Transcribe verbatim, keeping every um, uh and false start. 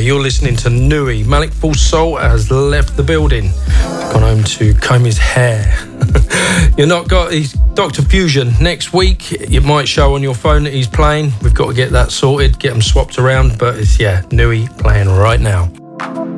you're listening to Nui. Malik Full Soul has left the building, gone home to comb his hair. You're not got he's Doctor Fusion next week. It might show on your phone that he's playing. We've got to get that sorted, get them swapped around. But it's yeah, Nui playing right now.